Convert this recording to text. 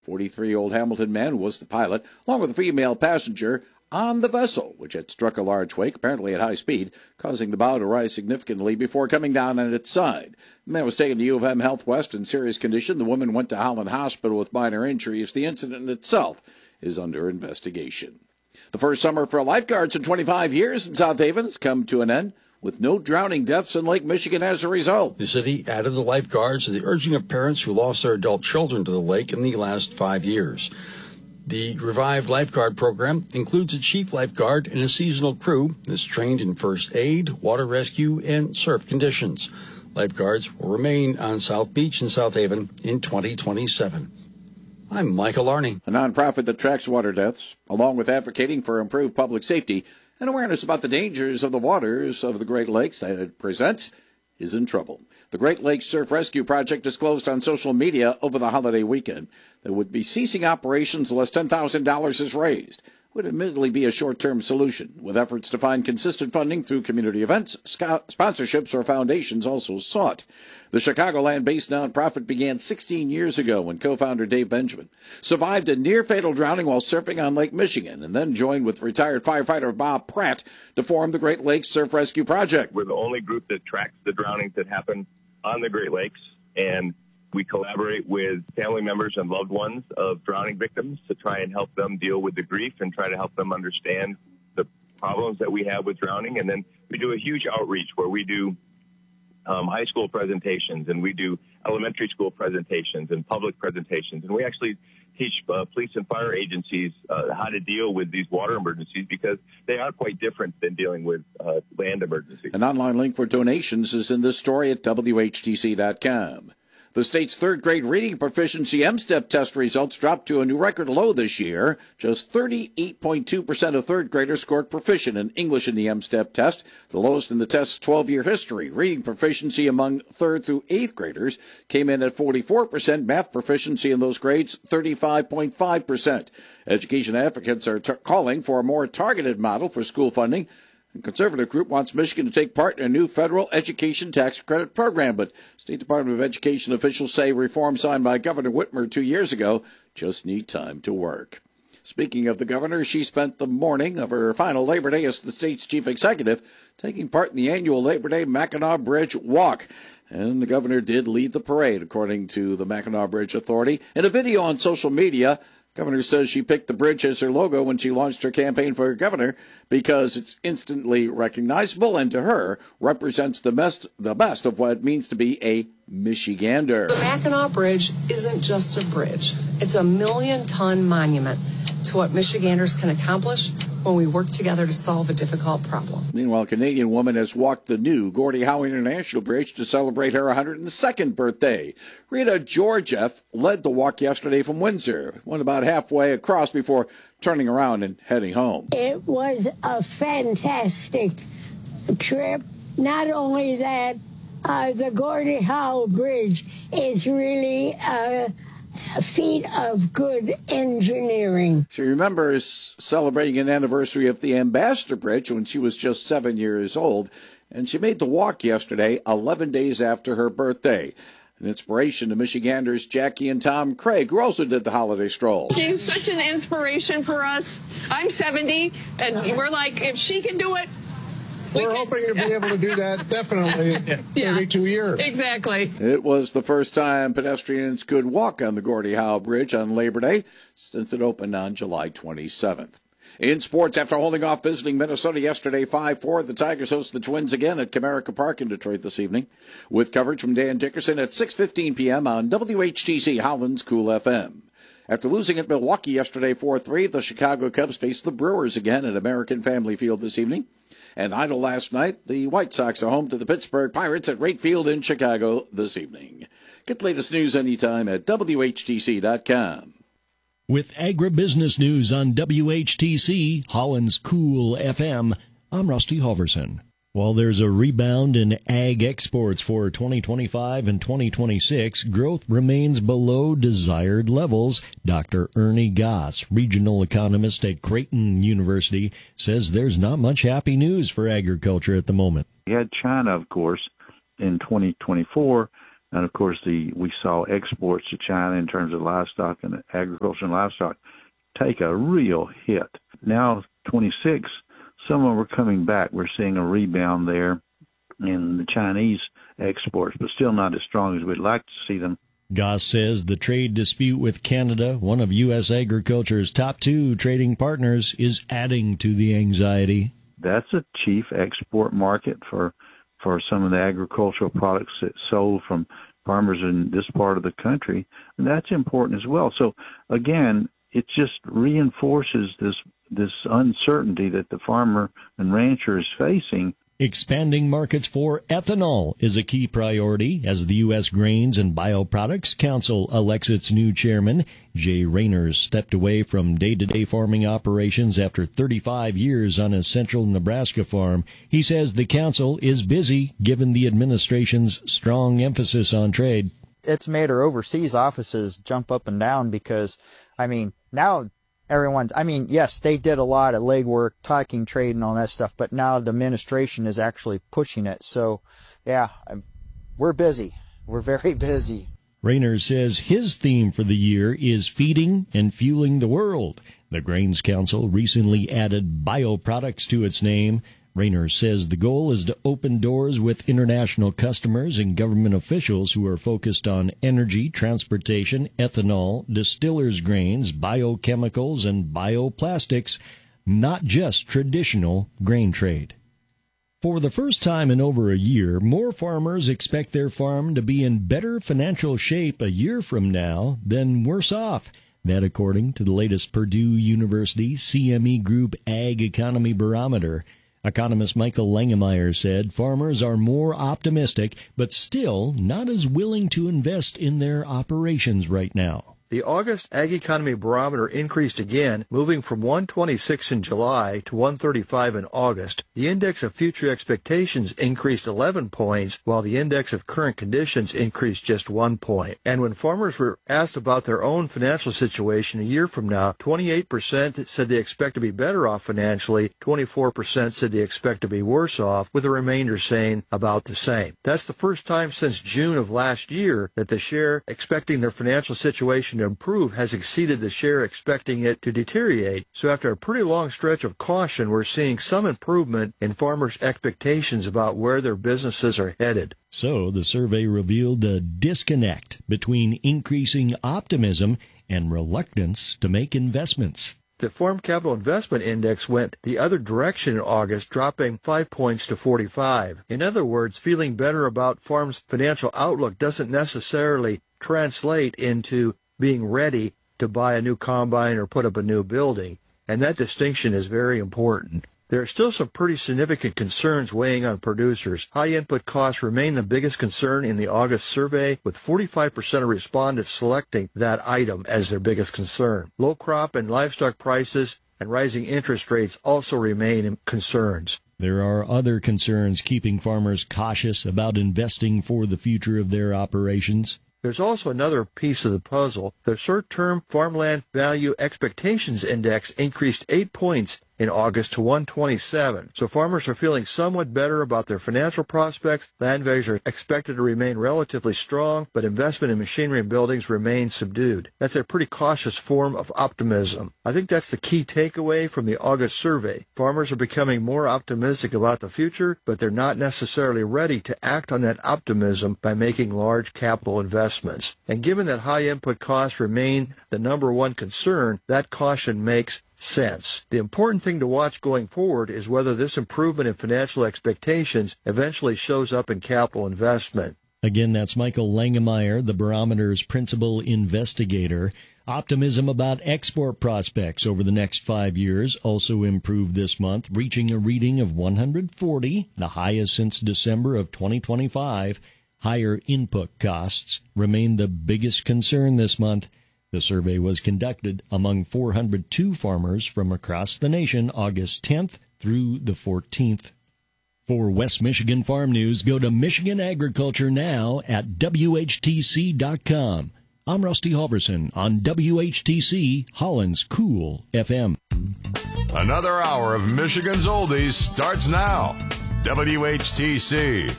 43-year-old Hamilton man was the pilot, along with a female passenger on the vessel, which had struck a large wake, apparently at high speed, causing the bow to rise significantly before coming down on its side. The man was taken to U of M Health West in serious condition. The woman went to Holland Hospital with minor injuries. The incident itself is under investigation. The first summer for lifeguards in 25 years in South Haven has come to an end, with no drowning deaths in Lake Michigan as a result. The city added the lifeguards to the urging of parents who lost their adult children to the lake in the last 5 years. The revived lifeguard program includes a chief lifeguard and a seasonal crew that's trained in first aid, water rescue, and surf conditions. Lifeguards will remain on South Beach in South Haven in 2027. I'm Michael Arney. A nonprofit that tracks water deaths, along with advocating for improved public safety and awareness about the dangers of the waters of the Great Lakes that it presents, is in trouble. The Great Lakes Surf Rescue Project disclosed on social media over the holiday weekend that would be ceasing operations unless $10,000 is raised. It would admittedly be a short-term solution, with efforts to find consistent funding through community events, sponsorships, or foundations also sought. The Chicagoland-based nonprofit began 16 years ago when co-founder Dave Benjamin survived a near-fatal drowning while surfing on Lake Michigan and then joined with retired firefighter Bob Pratt to form the Great Lakes Surf Rescue Project. We're the only group that tracks the drownings that happen on the Great Lakes, and we collaborate with family members and loved ones of drowning victims to try and help them deal with the grief and try to help them understand the problems that we have with drowning. And then we do a huge outreach where we do high school presentations, and we do elementary school presentations and public presentations. And we actually teach police and fire agencies how to deal with these water emergencies, because they are quite different than dealing with land emergencies. An online link for donations is in this story at WHTC.com. The state's third-grade reading proficiency M-STEP test results dropped to a new record low this year. Just 38.2% of third graders scored proficient in English in the M-STEP test, the lowest in the test's 12-year history. Reading proficiency among third through eighth graders came in at 44%. Math proficiency in those grades, 35.5%. Education advocates are calling for a more targeted model for school funding. The conservative group wants Michigan to take part in a new federal education tax credit program, but State Department of Education officials say reforms signed by Governor Whitmer 2 years ago just need time to work. Speaking of the governor, she spent the morning of her final Labor Day as the state's chief executive, taking part in the annual Labor Day Mackinac Bridge Walk. And the governor did lead the parade, according to the Mackinac Bridge Authority. In a video on social media, Governor says she picked the bridge as her logo when she launched her campaign for governor because it's instantly recognizable and, to her, represents the best of what it means to be a Michigander. The Mackinac Bridge isn't just a bridge. It's a million-ton monument to what Michiganders can accomplish when we work together to solve a difficult problem. Meanwhile, a Canadian woman has walked the new Gordie Howe International Bridge to celebrate her 102nd birthday. Rita Georgieff led the walk yesterday from Windsor, went about halfway across before turning around and heading home. It was a fantastic trip. Not only that, the Gordie Howe Bridge is really a feat of good engineering. She remembers celebrating an anniversary of the Ambassador Bridge when she was just 7 years old, and she made the walk yesterday, 11 days after her birthday. An inspiration to Michiganders Jackie and Tom Craig, who also did the holiday stroll. She's such an inspiration for us. I'm 70, and we're like, if she can do it, we're hoping to be able to do that definitely in 32 years. Exactly. It was the first time pedestrians could walk on the Gordie Howe Bridge on Labor Day since it opened on July 27th. In sports, after holding off visiting Minnesota yesterday 5-4, the Tigers host the Twins again at Comerica Park in Detroit this evening, with coverage from Dan Dickerson at 6:15 p.m. on WHTC Holland's Cool FM. After losing at Milwaukee yesterday 4-3, the Chicago Cubs face the Brewers again at American Family Field this evening. And idle last night, the White Sox are home to the Pittsburgh Pirates at Wright Field in Chicago this evening. Get the latest news anytime at WHTC.com. With agribusiness news on WHTC, Holland's Cool FM, I'm Rusty Halverson. While there's a rebound in ag exports for 2025 and 2026, growth remains below desired levels. Dr. Ernie Goss, regional economist at Creighton University, says there's not much happy news for agriculture at the moment. You had China, of course, in 2024 And of course, we saw exports to China in terms of livestock and agriculture and livestock take a real hit. Now, 26, some of them are coming back. We're seeing a rebound there in the Chinese exports, but still not as strong as we'd like to see them. Goss says the trade dispute with Canada, one of U.S. agriculture's top 2 trading partners, is adding to the anxiety. That's a chief export market for some of the agricultural products that sold from farmers in this part of the country, and that's important as well. So, again, it just reinforces this uncertainty that the farmer and rancher is facing. Expanding markets for ethanol is a key priority as the U.S. Grains and Bioproducts Council elects its new chairman. Jay Rayners stepped away from day-to-day farming operations after 35 years on a central Nebraska farm. He says the council is busy given the administration's strong emphasis on trade. It's made our overseas offices jump up and down because, now yes, they did a lot of legwork, talking trade and all that stuff, but now the administration is actually pushing it. So, yeah, we're busy. We're very busy. Rayners says his theme for the year is feeding and fueling the world. The Grains Council recently added bioproducts to its name. Rayners says the goal is to open doors with international customers and government officials who are focused on energy, transportation, ethanol, distillers' grains, biochemicals, and bioplastics, not just traditional grain trade. For the first time in over a year, more farmers expect their farm to be in better financial shape a year from now than worse off. That according to the latest Purdue University CME Group Ag Economy Barometer. Economist Michael Langemeier said farmers are more optimistic, but still not as willing to invest in their operations right now. The August Ag Economy Barometer increased again, moving from 126 in July to 135 in August. The index of future expectations increased 11 points, while the index of current conditions increased just 1 point. And when farmers were asked about their own financial situation a year from now, 28% said they expect to be better off financially, 24% said they expect to be worse off, with the remainder saying about the same. That's the first time since June of last year that the share expecting their financial situation to improve has exceeded the share expecting it to deteriorate. So after a pretty long stretch of caution, we're seeing some improvement in farmers' expectations about where their businesses are headed. So the survey revealed a disconnect between increasing optimism and reluctance to make investments. The Farm Capital Investment Index went the other direction in August, dropping 5 points to 45. In other words, feeling better about farms' financial outlook doesn't necessarily translate into being ready to buy a new combine or put up a new building, and that distinction is very important. There are still some pretty significant concerns weighing on producers. High input costs remain the biggest concern in the August survey, with 45% of respondents selecting that item as their biggest concern. Low crop and livestock prices and rising interest rates also remain concerns. There are other concerns keeping farmers cautious about investing for the future of their operations. There's also another piece of the puzzle. The short-term farmland value expectations index increased 8 points in August to 127. So farmers are feeling somewhat better about their financial prospects. Land values are expected to remain relatively strong, but investment in machinery and buildings remains subdued. That's a pretty cautious form of optimism. I think that's the key takeaway from the August survey. Farmers are becoming more optimistic about the future, but they're not necessarily ready to act on that optimism by making large capital investments. And given that high input costs remain the number one concern, that caution makes sense. The important thing to watch going forward is whether this improvement in financial expectations eventually shows up in capital investment. Again, that's Michael Langemeier, the Barometer's principal investigator. Optimism about export prospects over the next 5 years also improved this month, reaching a reading of 140, the highest since December of 2025. Higher input costs remain the biggest concern this month. The survey was conducted among 402 farmers from across the nation August 10th through the 14th. For West Michigan Farm News, go to Michigan Agriculture Now at WHTC.com. I'm Rusty Halverson on WHTC, Holland's Cool FM. Another hour of Michigan's Oldies starts now. WHTC